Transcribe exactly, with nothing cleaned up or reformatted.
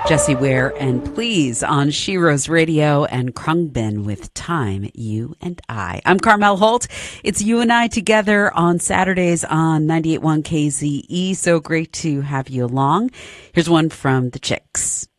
Jessie Ware and Please on Shiro's Radio, and Krungbin with Time, You and I. I'm Carmel Holt. It's you and I together on Saturdays on ninety-eight point one K Z E. So great to have you along. Here's one from the Chicks.